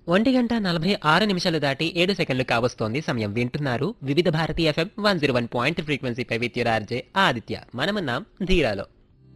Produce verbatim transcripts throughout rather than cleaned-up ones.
ఒంటి గంట నలభై ఆరు నిమిషాలు దాటి ఏడు సెకండ్లు కావస్తోంది సమయం. వింటున్నారు వివిధ Bharati FM one zero one point ఫ్రీక్వెన్సీపై with your RJ Aditya. మనమున్నాం ధీరాలో.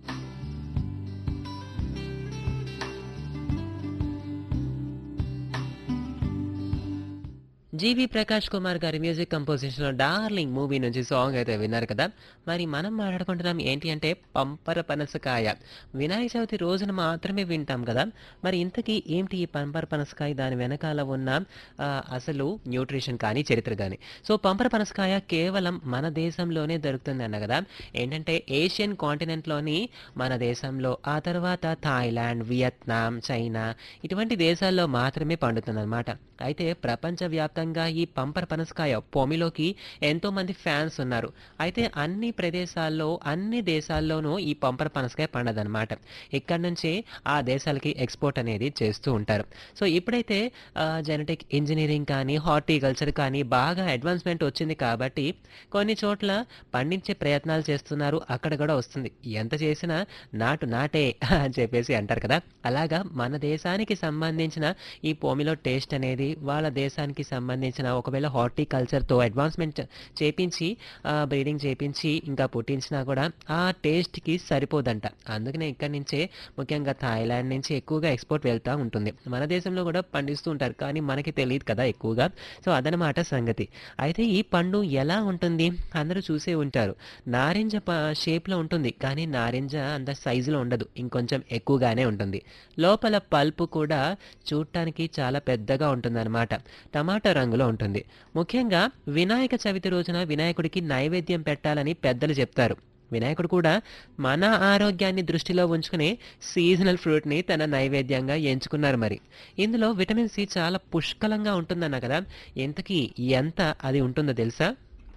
జీవి ప్రకాష్ కుమార్ గారి మ్యూజిక్ కంపోజిషన్ లో డార్లింగ్ మూవీ నుంచి సాంగ్ అయితే విన్నారు కదా. మరి మనం మాట్లాడుకుంటున్నాం ఏంటి అంటే పంపర పనసకాయ. వినాయక చవితి రోజున మాత్రమే వింటాం కదా. మరి ఇంతకీ ఏంటి ఈ పంపర పనసకాయ, దాని వెనకాల ఉన్న ఆ, అసలు న్యూట్రిషన్ కానీ చరిత్ర కానీ. సో పంపర పనసకాయ కేవలం మన దేశంలోనే దొరుకుతుంది అన్న కదా. ఏంటంటే ఏషియన్ కాంటినెంట్లోని మన దేశంలో, ఆ తర్వాత థాయిలాండ్, వియత్నాం, చైనా ఇటువంటి దేశాల్లో మాత్రమే పండుతుంది అనమాట. అయితే ప్రపంచవ్యాప్తంగా ఈ పంపర పనసకాయ పొమిలోకి ఎంతో మంది ఫ్యాన్స్ ఉన్నారు. అయితే అన్ని ప్రదేశాల్లో, అన్ని దేశాల్లోనూ ఈ పంపర పనసకాయ పండదనమాట. ఇక్కడి నుంచే ఆ దేశాలకి ఎక్స్పోర్ట్ అనేది చేస్తూ ఉంటారు. సో ఇప్పుడైతే జెనెటిక్ ఇంజనీరింగ్ కానీ, హార్టికల్చర్ కానీ బాగా అడ్వాన్స్మెంట్ వచ్చింది కాబట్టి కొన్ని చోట్ల పండించే ప్రయత్నాలు చేస్తున్నారు. అక్కడ కూడా వస్తుంది. ఎంత చేసినా నాటు నాటే అని చెప్పేసి అంటారు కదా. అలాగా మన దేశానికి సంబంధించిన ఈ పోమిలో టేస్ట్ అనేది వాళ్ళ దేశానికి సంబంధించిన, ఒకవేళ హార్టికల్చర్తో అడ్వాన్స్మెంట్ చేపించి, బ్రీడింగ్ చేపించి ఇంకా పుట్టించినా కూడా ఆ టేస్ట్కి సరిపోదంట. అందుకనే ఇక్కడి నుంచే ముఖ్యంగా థాయిలాండ్ నుంచి ఎక్కువగా ఎక్స్పోర్ట్ వెళ్తూ ఉంటుంది. మన దేశంలో కూడా పండిస్తూ ఉంటారు కానీ మనకి తెలియదు కదా ఎక్కువగా. సో అదనమాట సంగతి. అయితే ఈ పండు ఎలా ఉంటుంది అందరూ చూసే ఉంటారు. నారింజ ప షేప్లో ఉంటుంది కానీ నారింజ అంత సైజులో ఉండదు, ఇంకొంచెం ఎక్కువగానే ఉంటుంది. లోపల పల్పు కూడా చూడటానికి చాలా పెద్దగా ఉంటుందన్నమాట. టమాటా రంగులో ఉంటుంది. ముఖ్యంగా వినాయక చవితి రోజున వినాయకుడికి నైవేద్యం పెట్టాలని పెద్దలు చెప్తారు. వినాయకుడు కూడా మన ఆరోగ్యాన్ని దృష్టిలో ఉంచుకుని సీజనల్ ఫ్రూట్ని తన నైవేద్యంగా ఎంచుకున్నారు. మరి ఇందులో విటమిన్ సి చాలా పుష్కలంగా ఉంటుందన్న కదా. ఇంతకీ ఎంత అది ఉంటుందో తెలుసా?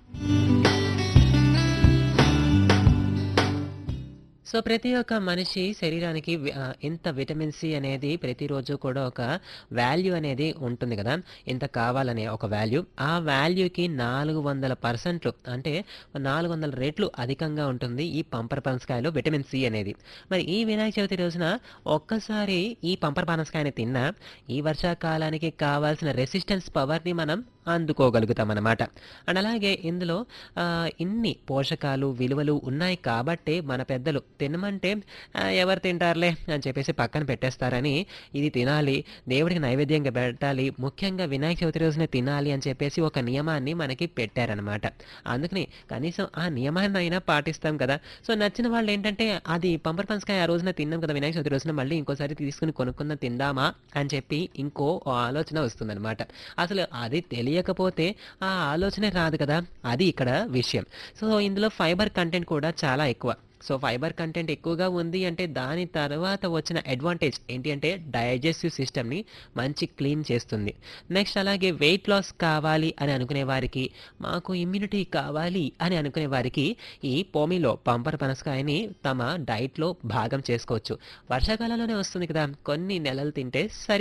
సో ప్రతి ఒక్క మనిషి శరీరానికి వి- ఆ, ఇంత విటమిన్ సి అనేది ప్రతిరోజు కూడా ఒక వాల్యూ అనేది ఉంటుంది కదా. ఇంత కావాలనే ఒక వాల్యూ, ఆ వాల్యూకి నాలుగు వందల పర్సెంట్లు అంటే నాలుగు వందల రెట్లు అధికంగా ఉంటుంది ఈ పంపర పనసకాయలో విటమిన్ సి అనేది. మరి ఈ వినాయక చవితి రోజున ఒక్కసారి ఈ పంపర పనసకాయని తిన్నా ఈ వర్షాకాలానికి కావాల్సిన రెసిస్టెన్స్ పవర్ని మనం అందుకోగలుగుతాం అన్నమాట. అండ్ అలాగే ఇందులో ఆ, ఇన్ని పోషకాలు విలువలు ఉన్నాయి కాబట్టే మన పెద్దలు తినమంటే "ఆ, ఎవరు తింటారులే" అని చెప్పేసి పక్కన పెట్టేస్తారని, ఇది తినాలి, దేవుడికి నైవేద్యంగా పెట్టాలి, ముఖ్యంగా వినాయక చవితి రోజున తినాలి అని చెప్పేసి ఒక నియమాన్ని మనకి పెట్టారనమాట. అందుకని కనీసం ఆ నియమాన్ని అయినా పాటిస్తాం కదా. సో నచ్చిన వాళ్ళు ఏంటంటే అది పంపర పనసకాయ ఆ రోజున తిన్నాం కదా వినాయక చవితి రోజున, మళ్ళీ ఇంకోసారి తీసుకుని కొనుక్కుందాం తిందామా అని చెప్పి ఇంకో ఆలోచన వస్తుందన్నమాట. అసలు అది తెలియకపోతే ఆ ఆలోచనే రాదు కదా. అది ఇక్కడ విషయం. సో ఇందులో ఫైబర్ కంటెంట్ కూడా చాలా ఎక్కువ. సో ఫైబర్ కంటెంట్ ఎక్కువగా ఉంది అంటే దాని తర్వాత వచ్చిన అడ్వాంటేజ్ ఏంటి అంటే డైజెస్టివ్ సిస్టమ్ని మంచి క్లీన్ చేస్తుంది. నెక్స్ట్ అలాగే వెయిట్ లాస్ కావాలి అని అనుకునే వారికి, మాకు ఇమ్యూనిటీ కావాలి అని అనుకునే వారికి ఈ పోమిలో పంపర పనసకాయని తమ డైట్లో భాగం చేసుకోవచ్చు. వర్షాకాలంలోనే వస్తుంది కదా, కొన్ని నెలలు తింటే సరి